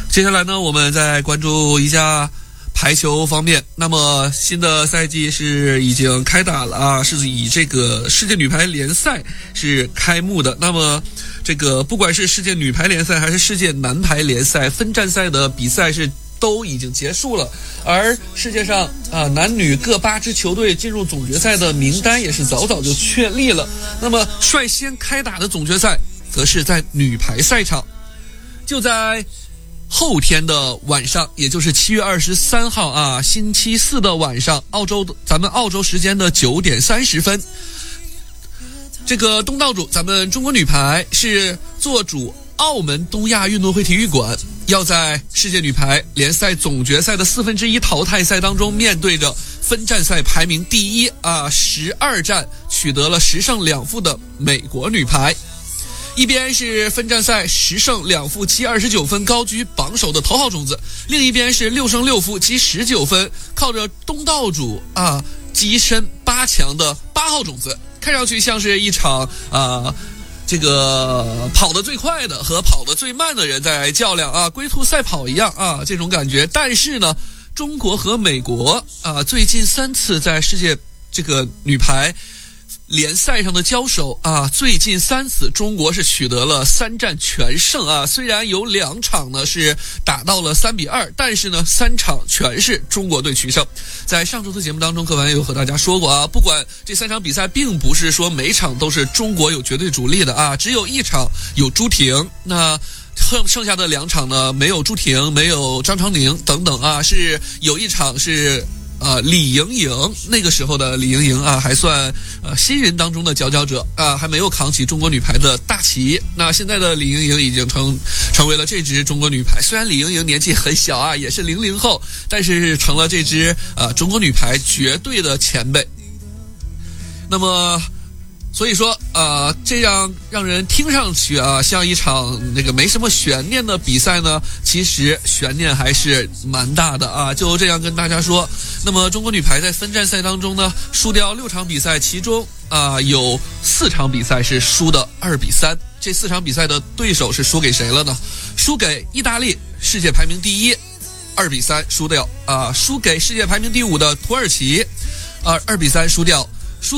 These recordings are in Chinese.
接下来呢，我们再关注一下排球方面。那么新的赛季是已经开打了啊，是以这个世界女排联赛是开幕的。那么这个不管是世界女排联赛还是世界男排联赛，分站赛的比赛是都已经结束了，而世界上男女各8支球队进入总决赛的名单也是早早就确立了。那么率先开打的总决赛则是在女排赛场，就在后天的晚上，也就是7月23号啊，星期四的晚上，咱们澳洲时间的9点30分，这个东道主咱们中国女排是做主澳门东亚运动会体育馆，要在世界女排联赛总决赛的1/4淘汰赛当中，面对着分站赛排名第112战取得了10胜2负的美国女排。一边是分站赛10胜2负积29分高居榜首的头号种子，另一边是6胜6负积19分靠着东道主跻身8强的8号种子。看上去像是一场这个跑得最快的和跑得最慢的人在较量啊，龟兔赛跑一样啊，这种感觉。但是呢，中国和美国最近3次在世界这个女排联赛上的交手最近3次中国是取得了3战全胜啊。虽然有2场呢是打到了3-2，但是呢3场全是中国队取胜。在上周的节目当中，柯凡有和大家说过不管这3场比赛并不是说每场都是中国有绝对主力的只有1场有朱婷，那剩下的2场呢没有朱婷，没有张常宁等等是有1场是李盈莹，那个时候的李盈莹还算新人当中的佼佼者还没有扛起中国女排的大旗。那现在的李盈莹已经成为了这支中国女排，虽然李盈莹年纪很小也是00后，但是成了这支中国女排绝对的前辈。那么所以说这样让人听上去像一场那个没什么悬念的比赛呢，其实悬念还是蛮大的就这样跟大家说。那么中国女排在分站赛当中呢，输掉6场比赛，其中有4场比赛是输的2-3。这4场比赛的对手是输给谁了呢？输给意大利，世界排名第1，2-3输掉输给世界排名第5的土耳其，2-3输掉。输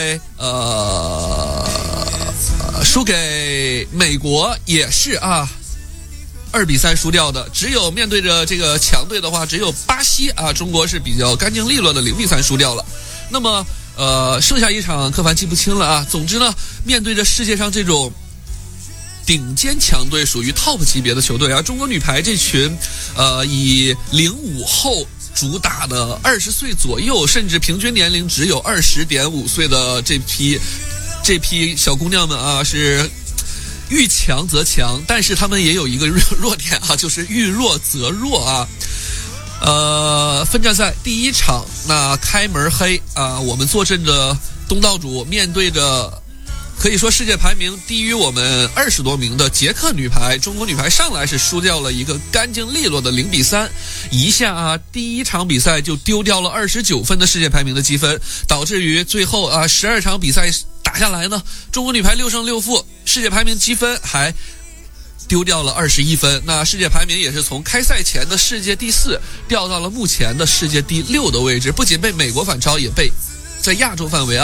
给美国也是2-3输掉的。只有面对着这个强队的话，只有巴西中国是比较干净利落的0-3输掉了。那么剩下1场柯凡记不清了总之呢，面对着世界上这种顶尖强队，属于 top 级别的球队中国女排这群以05后主打的20岁左右，甚至平均年龄只有20.5岁的这批小姑娘们是遇强则强，但是她们也有一个弱点就是遇弱则弱分站赛第1场，那开门黑我们坐镇着东道主，面对着可以说世界排名低于我们20多名的捷克女排，中国女排上来是输掉了一个干净利落的0-3，一下第1场比赛就丢掉了29分的世界排名的积分，导致于最后12场比赛打下来呢，中国女排6胜6负，世界排名积分还丢掉了21分。那世界排名也是从开赛前的世界第4掉到了目前的世界第6的位置，不仅被美国反超，也被在亚洲范围